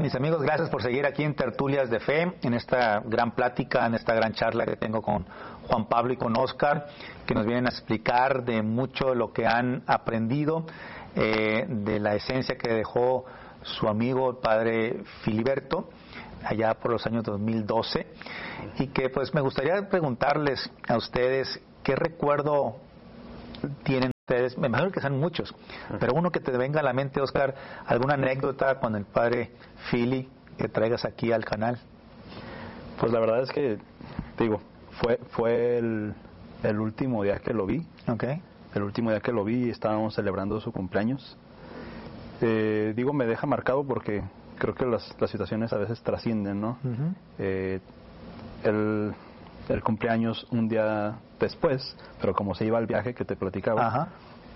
Mis amigos, gracias por seguir aquí en Tertulias de Fe, en esta gran plática, en esta gran charla que tengo con Juan Pablo y con Óscar, que nos vienen a explicar de mucho de lo que han aprendido, de la esencia que dejó su amigo el padre Filiberto, allá por los años 2012, y que pues me gustaría preguntarles a ustedes qué recuerdo tienen ustedes. Me imagino que son muchos, pero uno que te venga a la mente, Óscar, alguna anécdota con el padre Fili que traigas aquí al canal. Pues la verdad es que, digo, fue el último día que lo vi. Okay. El último día que lo vi, estábamos celebrando su cumpleaños. Digo, me deja marcado porque creo que las situaciones a veces trascienden, ¿no? El cumpleaños un día después, pero como se iba al viaje que te platicaba,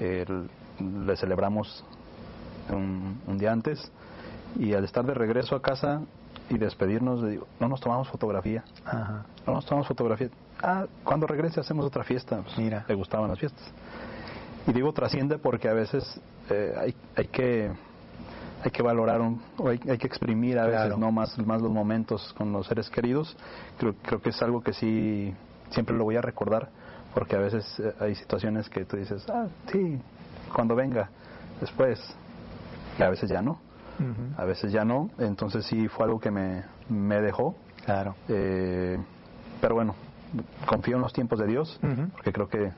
le celebramos un día antes, y al estar de regreso a casa y despedirnos, le digo, no nos tomamos fotografía. No nos tomamos fotografía. Cuando regrese hacemos otra fiesta. Pues, mira, le gustaban las fiestas. Y digo, trasciende porque a veces hay que valorar hay que exprimir a veces, no más los momentos con los seres queridos. Creo que es algo que sí siempre lo voy a recordar, porque a veces hay situaciones que tú dices, sí, cuando venga, después, y a veces ya no. A veces ya no. Entonces sí fue algo que me dejó. Claro. Pero bueno, confío en los tiempos de Dios, porque creo que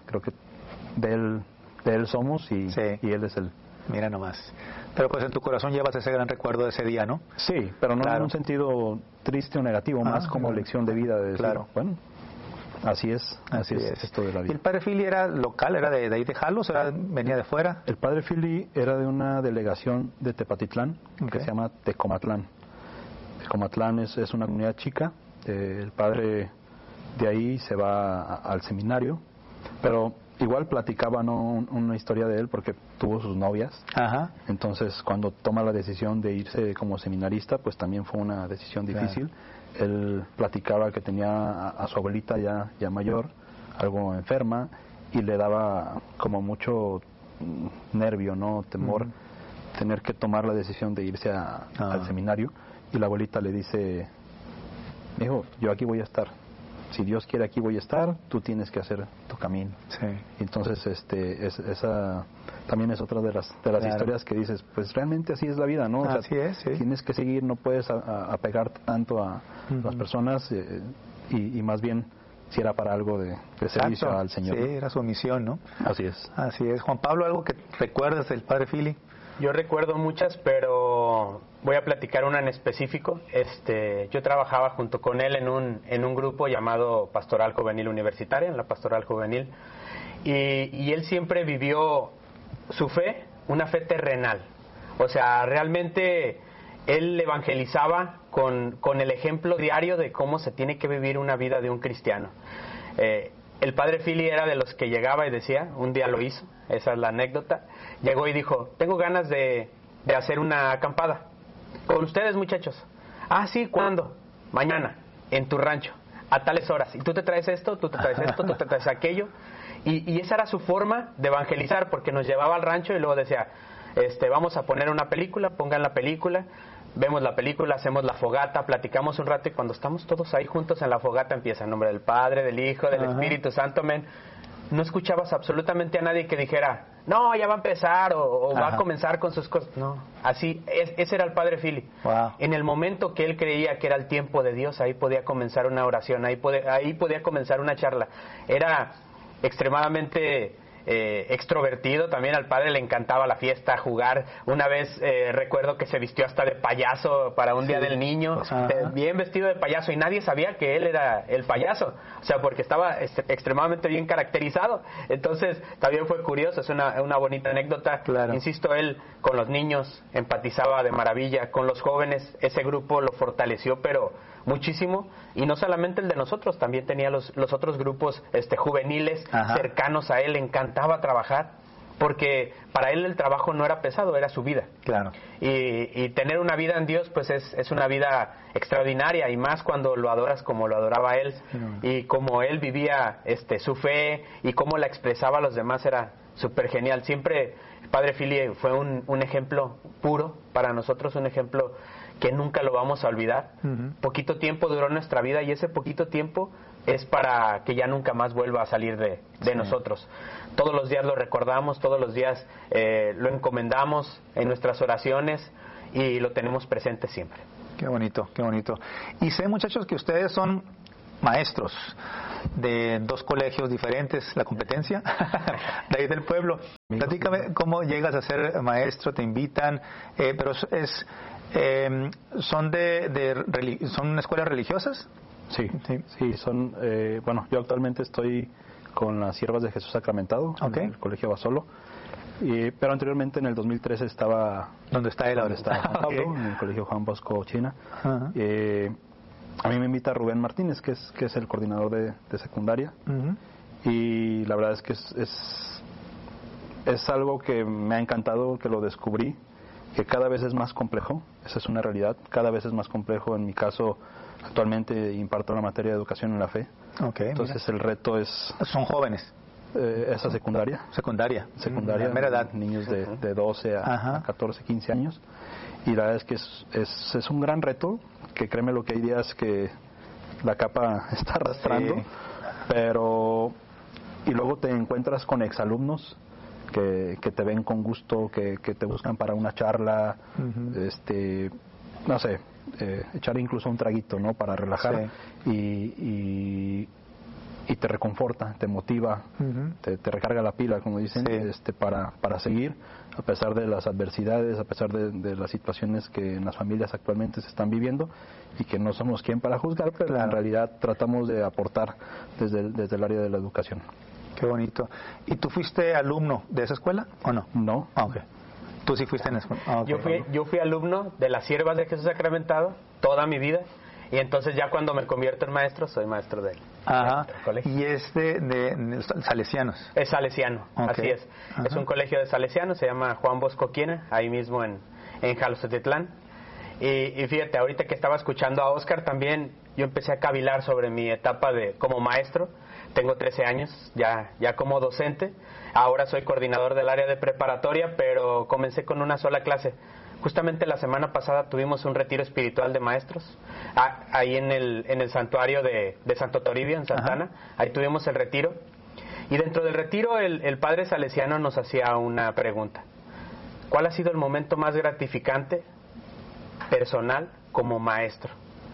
de él somos y él es el... Mira nomás. Pero pues en tu corazón llevas ese gran recuerdo de ese día, ¿no? Sí, pero no en un sentido triste o negativo, más como lección de vida. De decir, bueno, así es esto de la vida. ¿Y el padre Fili era local, era de ahí de Jalos, venía de fuera? El padre Fili era de una delegación de Tepatitlán, que se llama Tecomatlán. Tecomatlán es una comunidad chica. El padre de ahí se va al seminario, pero igual platicaba una historia de él porque tuvo sus novias. Entonces cuando toma la decisión de irse como seminarista, pues también fue una decisión difícil. Él platicaba que tenía a su abuelita ya mayor, algo enferma, y le daba como mucho nervio, ¿no? Temor, tener que tomar la decisión de irse al seminario. Y la abuelita le dice, hijo, yo aquí voy a estar. Si Dios quiere, aquí voy a estar, tú tienes que hacer tu camino. Entonces esa también es otra de las historias que dices, pues realmente así es la vida, ¿no? Así es, sí. Tienes que seguir, no puedes apegarte tanto a las personas, y más bien si era para algo de servicio al Señor. Sí, era su misión, ¿no? Así es. Así es. Juan Pablo, ¿algo que recuerdas del padre Fili? Yo recuerdo muchas, pero voy a platicar una en específico. Yo trabajaba junto con él en un grupo llamado Pastoral Juvenil Universitaria, en la Pastoral Juvenil, y él siempre vivió su fe, una fe terrenal. O sea, realmente él evangelizaba con el ejemplo diario de cómo se tiene que vivir una vida de un cristiano. El padre Fili era de los que llegaba y decía, un día lo hizo, esa es la anécdota, llegó y dijo, tengo ganas de hacer una acampada con ustedes, muchachos. Sí, ¿cuándo? Mañana, en tu rancho, a tales horas, y tú te traes esto, tú te traes esto, tú te traes aquello, y esa era su forma de evangelizar, porque nos llevaba al rancho y luego decía, vamos a poner una película, pongan la película, vemos la película, hacemos la fogata, platicamos un rato, y cuando estamos todos ahí juntos en la fogata empieza en nombre del Padre, del Hijo, del Espíritu Santo, amén. No escuchabas absolutamente a nadie que dijera, no, ya va a empezar o va a comenzar con sus cosas. No, así, ese era el padre Fili. En el momento que él creía que era el tiempo de Dios, ahí podía comenzar una oración, ahí podía comenzar una charla. Era extremadamente extrovertido, también al padre le encantaba la fiesta, jugar. Una vez recuerdo que se vistió hasta de payaso para un día del niño, bien vestido de payaso, y nadie sabía que él era el payaso, o sea, porque estaba extremadamente bien caracterizado. Entonces también fue curioso, es una bonita anécdota. Insisto, él con los niños empatizaba de maravilla, con los jóvenes ese grupo lo fortaleció pero muchísimo, y no solamente el de nosotros, también tenía los otros grupos juveniles cercanos a él. Le encantaba trabajar porque para él el trabajo no era pesado, era su vida. Y tener una vida en Dios pues es una vida extraordinaria, y más cuando lo adoras como lo adoraba él, y como él vivía su fe y cómo la expresaba a los demás, era súper genial. Siempre Padre Philly fue un ejemplo puro para nosotros, un ejemplo que nunca lo vamos a olvidar. Poquito tiempo duró nuestra vida y ese poquito tiempo es para que ya nunca más vuelva a salir de nosotros. Todos los días lo recordamos, todos los días lo encomendamos en nuestras oraciones y lo tenemos presente siempre. Qué bonito, qué bonito. Y sé, muchachos, que ustedes son maestros de 2 colegios diferentes, la competencia, de ahí del pueblo. Platícame cómo llegas a ser maestro, te invitan, pero ¿son son escuelas religiosas? Sí, son, bueno, yo actualmente estoy con las Siervas de Jesús Sacramentado, en el Colegio Basolo, pero anteriormente en el 2013 estaba... ¿Dónde está él ahora? Está Juan Pablo, en el Colegio Juan Bosco, China. A mí me invita Rubén Martínez, que es el coordinador de secundaria, y la verdad es que es algo que me ha encantado, que lo descubrí, que cada vez es más complejo, esa es una realidad, cada vez es más complejo. En mi caso, actualmente imparto la materia de educación en la fe, entonces el reto es... ¿Son jóvenes? Esa secundaria, la mera edad, niños de 12 a 14, 15 años, y la verdad es que es un gran reto, que créeme lo que hay días que la capa está arrastrando, pero y luego te encuentras con exalumnos que te ven con gusto, que te buscan para una charla, no sé, echar incluso un traguito, ¿no?, para relajar, y te reconforta, te motiva, te recarga la pila, como dicen, para seguir, a pesar de las adversidades, a pesar de las situaciones que en las familias actualmente se están viviendo, y que no somos quien para juzgar, pero en realidad tratamos de aportar desde el área de la educación. Qué bonito. ¿Y tú fuiste alumno de esa escuela o no? No. ¿Tú sí fuiste en la escuela? Yo fui alumno de las Siervas de Jesús Sacramentado toda mi vida. Y entonces ya cuando me convierto en maestro, soy maestro del colegio. ¿Y es de salesianos? Es salesiano, así es. Es un colegio de salesianos, se llama Juan Bosco Quiena, ahí mismo en Jalostotitlán. Y fíjate, ahorita que estaba escuchando a Oscar también, yo empecé a cavilar sobre mi etapa como maestro. Tengo 13 años ya como docente. Ahora soy coordinador del área de preparatoria, pero comencé con una sola clase. Justamente la semana pasada tuvimos un retiro espiritual de maestros ahí en el santuario de Santo Toribio, en Santana. Ahí tuvimos el retiro. Y dentro del retiro el padre salesiano nos hacía una pregunta. ¿Cuál ha sido el momento más gratificante, personal, como maestro?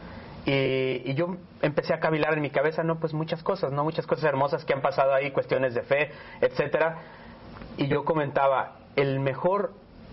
Y yo empecé a cavilar en mi cabeza, pues muchas cosas hermosas que han pasado ahí, cuestiones de fe, etcétera. Y yo comentaba, el mejor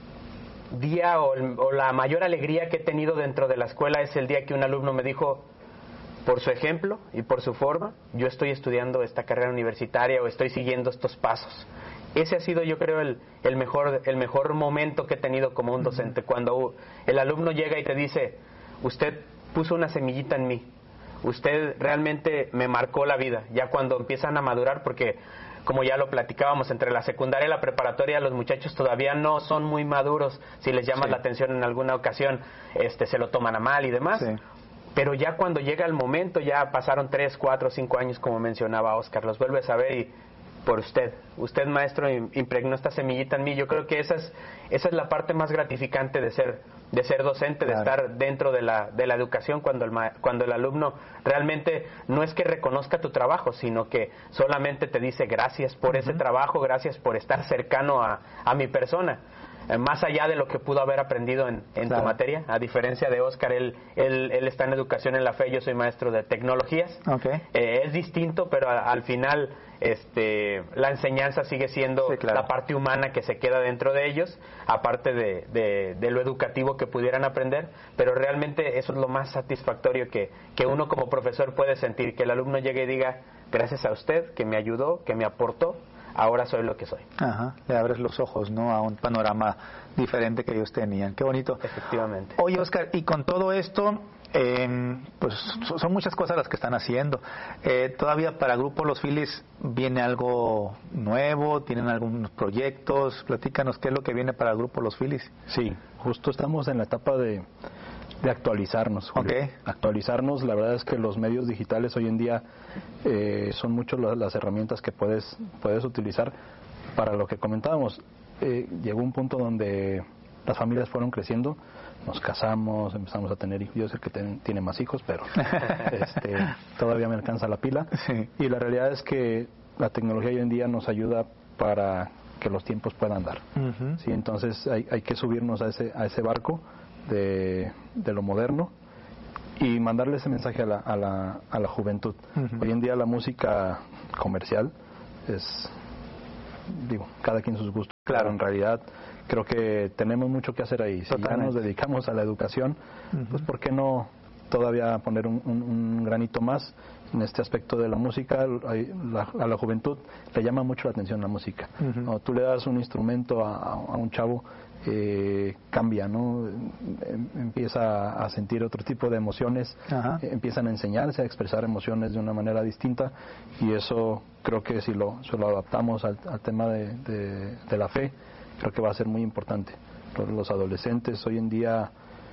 día o la mayor alegría que he tenido dentro de la escuela es el día que un alumno me dijo, por su ejemplo y por su forma, yo estoy estudiando esta carrera universitaria o estoy siguiendo estos pasos. Ese ha sido, yo creo, el mejor momento que he tenido como un docente, cuando el alumno llega y te dice, usted puso una semillita en mí, usted realmente me marcó la vida. Ya cuando empiezan a madurar, porque como ya lo platicábamos, entre la secundaria y la preparatoria los muchachos todavía no son muy maduros. Si les llamas la atención en alguna ocasión, se lo toman a mal y demás. Pero ya cuando llega el momento, ya pasaron 3, 4, 5 años, como mencionaba Oscar, los vuelves a ver y por usted maestro impregnó esta semillita en mí. Yo creo que esa es la parte más gratificante de ser docente, de estar dentro de la educación, cuando el alumno realmente no es que reconozca tu trabajo, sino que solamente te dice gracias por ese trabajo, gracias por estar cercano a mi persona. Más allá de lo que pudo haber aprendido en tu materia, a diferencia de Oscar, él está en educación en la fe, yo soy maestro de tecnologías. Es distinto, pero al final la enseñanza sigue siendo la parte humana que se queda dentro de ellos, aparte de lo educativo que pudieran aprender, pero realmente eso es lo más satisfactorio que uno como profesor puede sentir, que el alumno llegue y diga, gracias a usted, que me ayudó, que me aportó, ahora soy lo que soy. Le abres los ojos, ¿no?, a un panorama diferente que ellos tenían. Qué bonito. Efectivamente. Oye, Oscar, y con todo esto, pues son muchas cosas las que están haciendo. Todavía para Grupo Los Phillys viene algo nuevo, tienen algunos proyectos. Platícanos qué es lo que viene para el Grupo Los Phillys. Sí, justo estamos en la etapa de actualizarnos, Julio. Actualizarnos, la verdad es que los medios digitales hoy en día son muchas las herramientas que puedes utilizar para lo que comentábamos. llegó un punto donde las familias fueron creciendo, nos casamos, empezamos a tener hijos. Yo sé que tiene más hijos, pero todavía me alcanza la pila. Sí. Y la realidad es que la tecnología hoy en día nos ayuda para que los tiempos puedan dar. Uh-huh. ¿Sí? Entonces hay que subirnos a ese barco de lo moderno y mandarle ese mensaje a la juventud. Uh-huh. Hoy en día la música comercial es, cada quien sus gustos. Claro. Pero en realidad creo que tenemos mucho que hacer ahí. Si ya nos dedicamos a la educación, uh-huh, pues ¿por qué no todavía poner un granito más en este aspecto de la música? A la juventud le llama mucho la atención la música. Uh-huh. Cuando tú le das un instrumento a un chavo, cambia, ¿no? Empieza a sentir otro tipo de emociones, uh-huh, empiezan a enseñarse a expresar emociones de una manera distinta, y eso creo que si lo adaptamos al tema de la fe, creo que va a ser muy importante. Los adolescentes hoy en día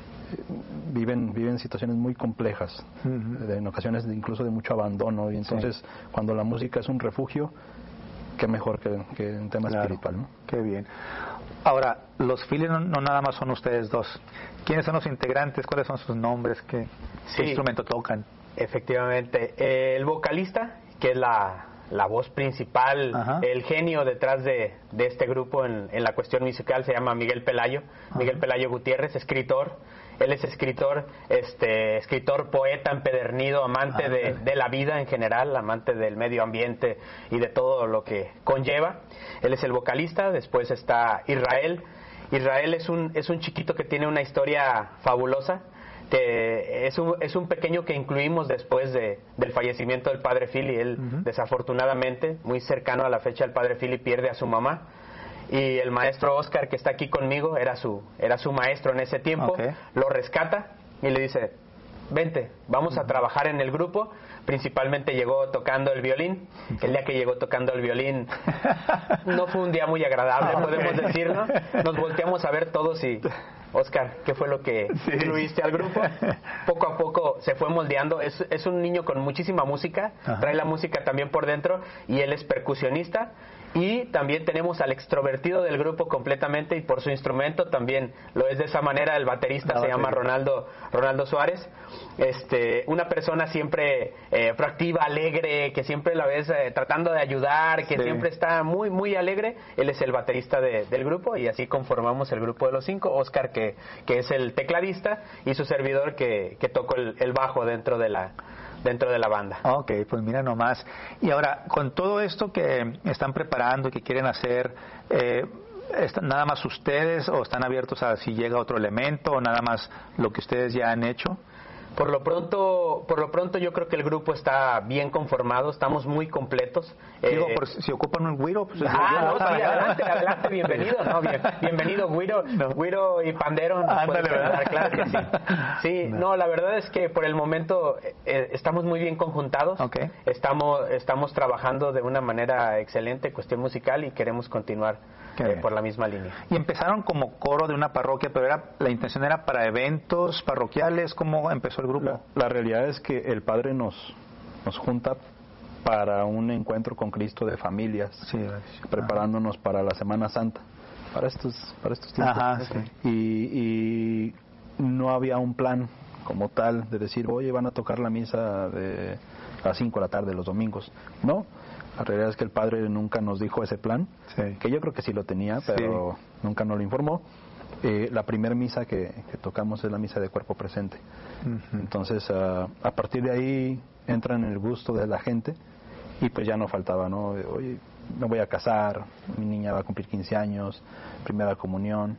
viven situaciones muy complejas, uh-huh, en ocasiones incluso de mucho abandono, y entonces sí, cuando la música es un refugio, qué mejor que un tema espiritual, ¿no? Qué bien. Ahora, los Phillies no nada más son ustedes dos. ¿Quiénes son los integrantes? ¿Cuáles son sus nombres? ¿Qué instrumento tocan? Efectivamente, el vocalista, que es la voz principal, uh-huh, el genio detrás de este grupo en la cuestión musical, se llama Miguel Pelayo. Uh-huh. Miguel Pelayo Gutiérrez, escritor. Él es escritor, poeta empedernido, amante de la vida en general, amante del medio ambiente y de todo lo que conlleva. Él es el vocalista. Después está Israel. Israel es un chiquito que tiene una historia fabulosa. Que es un pequeño que incluimos después del fallecimiento del padre Philly. Él, uh-huh, desafortunadamente, muy cercano a la fecha, el padre Philly pierde a su mamá. Y el maestro Oscar, que está aquí conmigo, era su maestro en ese tiempo. Okay. Lo rescata y le dice: vente, vamos, uh-huh, a trabajar en el grupo. Principalmente llegó tocando el violín. El día que llegó tocando el violín no fue un día muy agradable, podemos decirlo. Nos volteamos a ver todos y: Oscar, ¿qué fue lo que incluiste al grupo? Poco a poco se fue moldeando. Es un niño con muchísima música, ajá, trae la música también por dentro, y él es percusionista. Y también tenemos al extrovertido del grupo completamente, y por su instrumento también lo es de esa manera. El baterista se llama Ronaldo Suárez. Una persona siempre proactiva, alegre, que siempre la ves tratando de ayudar, que siempre está muy muy alegre. Él es el baterista del grupo, y así conformamos el grupo de los 5. Oscar, que es el tecladista, y su servidor, que tocó el bajo dentro de la banda. Ok, pues mira nomás. Y ahora, con todo esto que están preparando, que quieren hacer, ¿nada más ustedes, o están abiertos a si llega otro elemento, o nada más lo que ustedes ya han hecho? Por lo pronto yo creo que el grupo está bien conformado, estamos muy completos. Digo, si ocupan un güiro, pues adelante, bienvenido, bienvenido güiro y pandero. Ándale, ¿verdad? Claro que sí. Sí, no, la verdad es que por el momento estamos muy bien conjuntados. Okay. Estamos trabajando de una manera excelente, cuestión musical, y queremos continuar por la misma línea. Y empezaron como coro de una parroquia, pero la intención era para eventos parroquiales. ¿Cómo empezó el grupo? La realidad es que el Padre nos junta para un encuentro con Cristo de familias, preparándonos para la Semana Santa, para estos tiempos. Ajá, sí. Y no había un plan como tal de decir: oye, van a tocar la misa de a las 5 de la tarde los domingos. No, la realidad es que el Padre nunca nos dijo ese plan, que yo creo que sí lo tenía, pero nunca nos lo informó. La primera misa que tocamos es la misa de cuerpo presente. Uh-huh. Entonces, a partir de ahí entran en el gusto de la gente, y pues ya no faltaba, ¿no? Oye, me voy a casar, mi niña va a cumplir 15 años, primera comunión.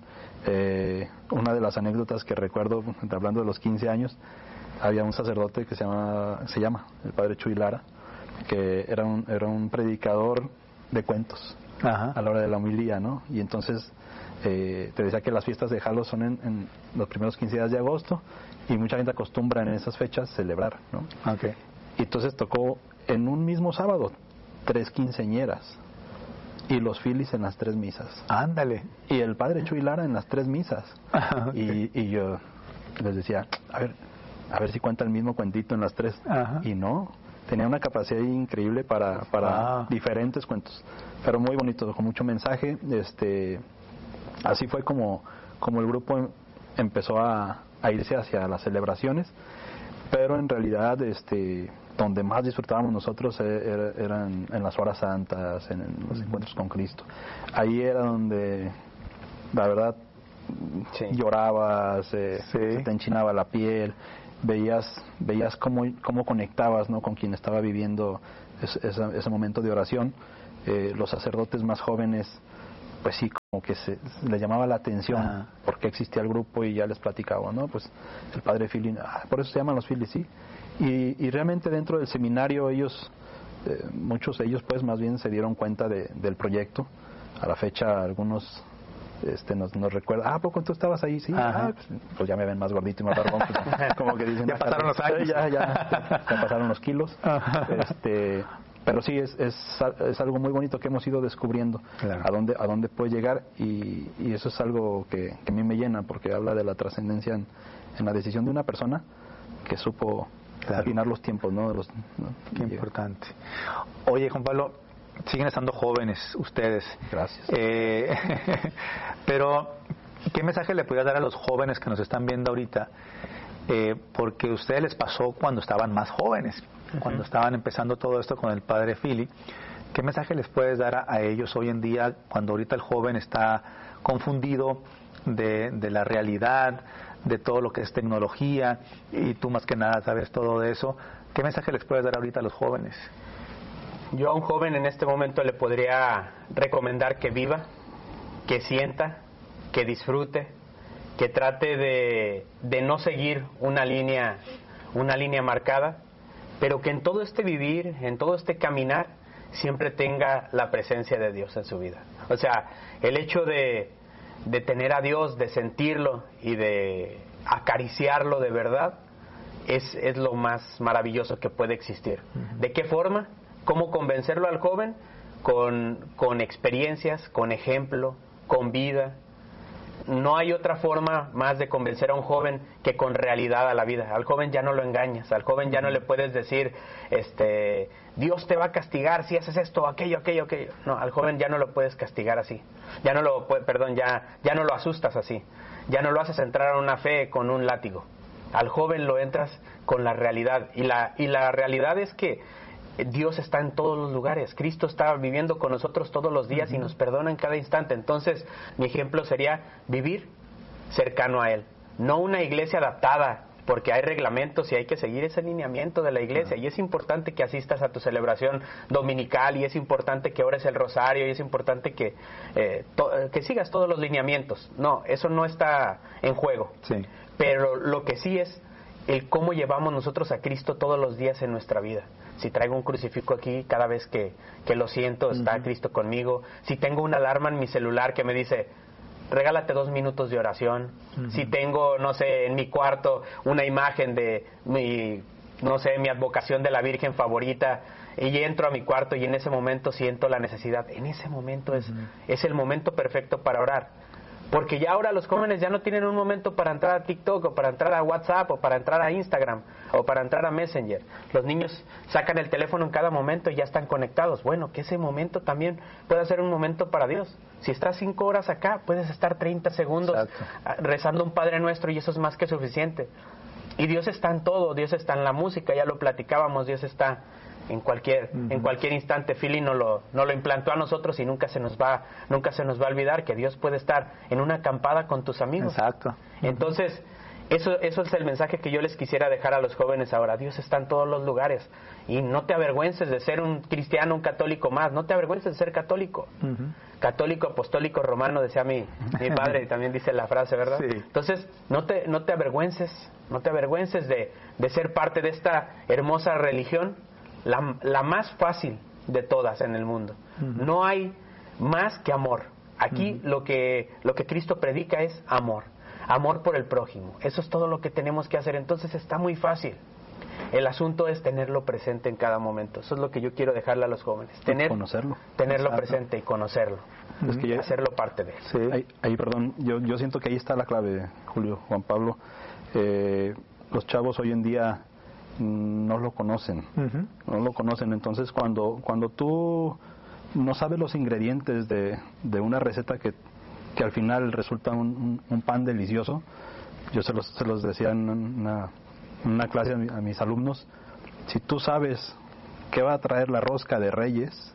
Una de las anécdotas que recuerdo, hablando de los 15 años, había un sacerdote que se llama el padre Chuy Lara, que era un predicador de cuentos. Ajá. A la hora de la homilía, ¿no? Y entonces te decía que las fiestas de Jalo son en los primeros 15 días de agosto, y mucha gente acostumbra en esas fechas celebrar, ¿no? Okay. Y entonces tocó en un mismo sábado 3 quinceañeras, y los Phillies en las 3 misas. Ándale. Y el padre Chuy Lara en las 3 misas. Okay. Y yo les decía: a ver si cuenta el mismo cuentito en las 3. Ajá. Y no, tenía una capacidad increíble para diferentes cuentos, pero muy bonito, con mucho mensaje. Así fue como el grupo empezó a irse hacia las celebraciones, pero en realidad donde más disfrutábamos nosotros eran en las horas santas, en los encuentros con Cristo. Ahí era donde la verdad llorabas, se te enchinaba la piel, veías cómo conectabas, ¿no?, con quien estaba viviendo ese momento de oración. Los sacerdotes más jóvenes, pues sí, como que les llamaba la atención porque existía el grupo, y ya les platicaba, ¿no? Pues el padre Philly, por eso se llaman los Philly, sí. Y realmente dentro del seminario ellos, muchos de ellos pues más bien se dieron cuenta del proyecto. A la fecha algunos nos recuerdan, ¿a poco tú estabas ahí? Sí, pues ya me ven más gordito y más barbón, pues, como que dicen, ya pasaron los años, ya pasaron los kilos. Pero sí, es algo muy bonito que hemos ido descubriendo, claro, a dónde puede llegar, y eso es algo que a mí me llena, porque habla de la trascendencia en la decisión de una persona que supo afinar los tiempos, ¿no? Qué importante. Oye, Juan Pablo, siguen estando jóvenes ustedes. Gracias. Pero, ¿qué mensaje le podría dar a los jóvenes que nos están viendo ahorita? Porque a ustedes les pasó cuando estaban más jóvenes, cuando estaban empezando todo esto con el padre Philly. ¿Qué mensaje les puedes dar a ellos hoy en día, cuando ahorita el joven está confundido de la realidad, de todo lo que es tecnología, y tú más que nada sabes todo de eso? ¿Qué mensaje les puedes dar ahorita a los jóvenes? Yo a un joven en este momento le podría recomendar que viva, que sienta, que disfrute, que trate de no seguir una línea marcada, pero que en todo este vivir, en todo este caminar, siempre tenga la presencia de Dios en su vida. O sea, el hecho de tener a Dios, de sentirlo y de acariciarlo de verdad, es lo más maravilloso que puede existir. ¿De qué forma? ¿Cómo convencerlo al joven? Con experiencias, con ejemplo, con vida. No hay otra forma más de convencer a un joven que con realidad a la vida. Al joven ya no lo engañas, al joven ya no le puedes decir, Dios te va a castigar si haces esto, aquello. No, al joven ya no lo puedes castigar así. Ya no lo asustas así. Ya no lo haces entrar a una fe con un látigo. Al joven lo entras con la realidad. Y la realidad es que Dios está en todos los lugares. Cristo está viviendo con nosotros todos los días y nos perdona en cada instante. Entonces, mi ejemplo sería vivir cercano a Él. No una iglesia adaptada, porque hay reglamentos y hay que seguir ese lineamiento de la iglesia. Y es importante que asistas a tu celebración dominical, y es importante que ores el rosario, y es importante que sigas todos los lineamientos. No, eso no está en juego. Sí. Pero lo que sí es el cómo llevamos nosotros a Cristo todos los días en nuestra vida. Si traigo un crucifijo aquí, cada vez que lo siento, está Cristo conmigo. Si tengo una alarma en mi celular que me dice, regálate 2 minutos de oración. Si tengo, no sé, en mi cuarto una imagen de mi advocación de la Virgen favorita, y entro a mi cuarto y en ese momento siento la necesidad. En ese momento es el momento perfecto para orar. Porque ya ahora los jóvenes ya no tienen un momento para entrar a TikTok, o para entrar a WhatsApp, o para entrar a Instagram, o para entrar a Messenger. Los niños sacan el teléfono en cada momento y ya están conectados. Bueno, que ese momento también pueda ser un momento para Dios. Si estás 5 horas acá, puedes estar 30 segundos rezando un Padre Nuestro, y eso es más que suficiente. Y Dios está en todo. Dios está en la música, ya lo platicábamos. Dios está en cualquier instante. Philly no lo implantó a nosotros, y nunca se nos va a olvidar que Dios puede estar en una acampada con tus amigos. Exacto. Entonces, eso es el mensaje que yo les quisiera dejar a los jóvenes ahora. Dios está en todos los lugares, y no te avergüences de ser un cristiano, un católico más. No te avergüences de ser católico. Católico, apostólico, romano, decía mi padre, y también dice la frase, ¿verdad? Sí. Entonces, no te avergüences de ser parte de esta hermosa religión, la más fácil de todas en el mundo. No hay más que amor. Aquí lo que Cristo predica es amor por el prójimo. Eso es todo lo que tenemos que hacer. Entonces está muy fácil. El asunto es tenerlo presente en cada momento. Eso es lo que yo quiero dejarle a los jóvenes. Conocerlo. Tenerlo presente y conocerlo. Es que hacerlo parte de él. Sí. Ahí, perdón, yo siento que ahí está la clave, Julio, Juan Pablo. Los chavos hoy en día no lo conocen. Entonces cuando tú no sabes los ingredientes de una receta que que al final resulta un pan delicioso. Yo se los decía en una clase a mis alumnos, si tú sabes qué va a traer la rosca de Reyes,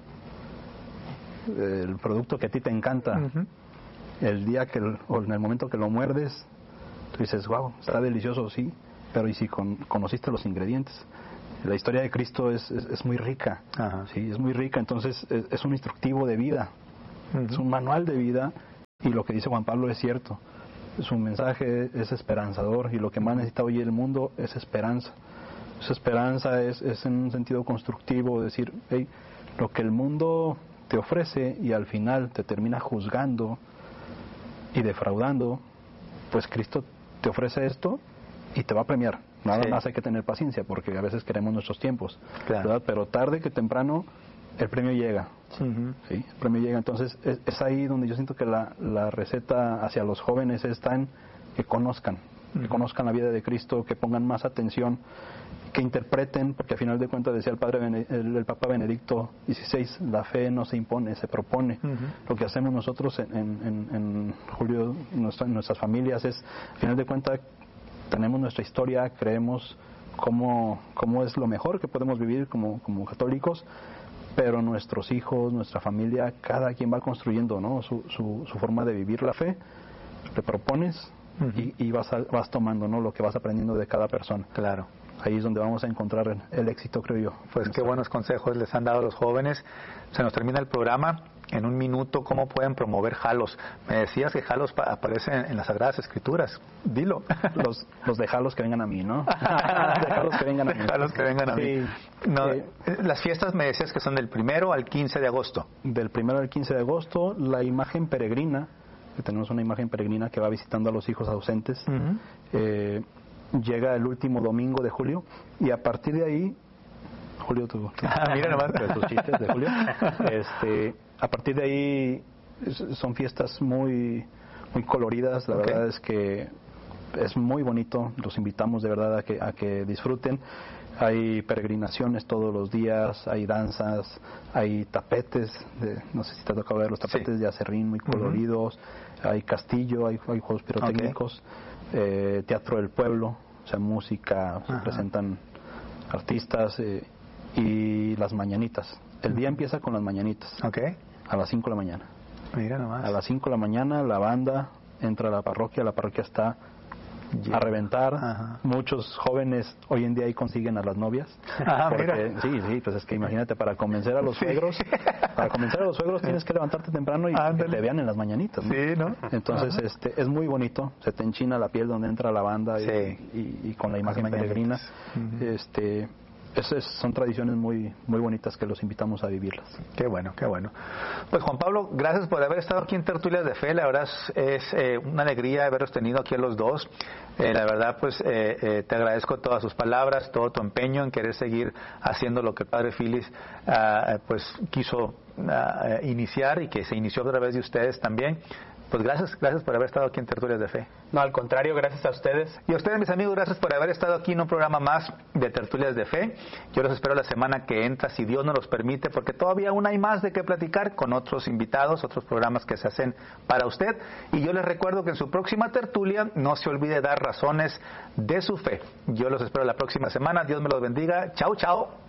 el producto que a ti te encanta, el día o en el momento que lo muerdes, tú dices, wow, está delicioso, sí, pero ¿y si conociste los ingredientes? La historia de Cristo es muy rica, sí, es muy rica, entonces es un instructivo de vida, es un manual de vida, y lo que dice Juan Pablo es cierto. Su mensaje es esperanzador, y lo que más necesita hoy el mundo es esperanza. Esa esperanza es en un sentido constructivo, decir, hey, lo que el mundo te ofrece y al final te termina juzgando y defraudando, pues Cristo te ofrece esto y te va a premiar. Nada más hay que tener paciencia, porque a veces queremos nuestros tiempos, ¿verdad? Pero tarde que temprano el premio llega. ¿Sí? El premio llega. Entonces es ahí donde yo siento que la receta hacia los jóvenes está en que conozcan la vida de Cristo, que pongan más atención, que interpreten, porque al final de cuentas decía el Papa Benedicto XVI, la fe no se impone, se propone. Lo que hacemos nosotros en Julio, en nuestras familias, es, al final de cuentas, tenemos nuestra historia, creemos cómo es lo mejor que podemos vivir como católicos, pero nuestros hijos, nuestra familia, cada quien va construyendo, ¿no?, su forma de vivir la fe. Te propones y vas tomando, ¿no?, lo que vas aprendiendo de cada persona. Claro. Ahí es donde vamos a encontrar el éxito, creo yo. Pues qué buenos consejos les han dado a los jóvenes. Se nos termina el programa. En un minuto, ¿cómo pueden promover Jalos? Me decías que Jalos aparece en las Sagradas Escrituras. Dilo. Los de Jalos que vengan a mí, ¿no? De Jalos que vengan a mí. Jalos que vengan a mí. Sí. No, las fiestas me decías que son del 1 al 15 de agosto. Del 1 al 15 de agosto, la imagen peregrina, que tenemos una imagen peregrina que va visitando a los hijos ausentes, llega el último domingo de julio, y a partir de ahí, Julio, mira nomás tus chistes de Julio, a partir de ahí son fiestas muy coloridas. La verdad es que es muy bonito. Los invitamos de verdad a que disfruten. Hay peregrinaciones todos los días, hay danzas, hay tapetes, no sé si te ha tocado ver los tapetes de acerrín muy coloridos, hay castillo, hay juegos pirotécnicos, teatro del pueblo, o sea, música, se presentan artistas, y las mañanitas. El día empieza con las mañanitas, a las 5 de la mañana. Mira nomás. A las 5 de la mañana la banda entra a la parroquia está a reventar. Muchos jóvenes hoy en día ahí consiguen a las novias. Porque, sí, pues es que imagínate, para convencer a los suegros, tienes que levantarte temprano y que te vean en las mañanitas, ¿no? Sí, ¿no? Entonces es muy bonito, se te enchina la piel donde entra la banda y con la imagen peregrina. Son tradiciones muy bonitas que los invitamos a vivirlas. Qué bueno, qué bueno. Pues Juan Pablo, gracias por haber estado aquí en Tertulias de Fe. La verdad es una alegría haberos tenido aquí a los dos. La verdad, pues te agradezco todas sus palabras, todo tu empeño en querer seguir haciendo lo que el Padre Filis pues quiso iniciar, y que se inició a través de ustedes también. Pues gracias por haber estado aquí en Tertulias de Fe. No, al contrario, gracias a ustedes. Y a ustedes, mis amigos, gracias por haber estado aquí en un programa más de Tertulias de Fe. Yo los espero la semana que entra, si Dios nos los permite, porque todavía aún hay más de qué platicar con otros invitados, otros programas que se hacen para usted. Y yo les recuerdo que en su próxima tertulia no se olvide dar razones de su fe. Yo los espero la próxima semana. Dios me los bendiga. Chao, chao.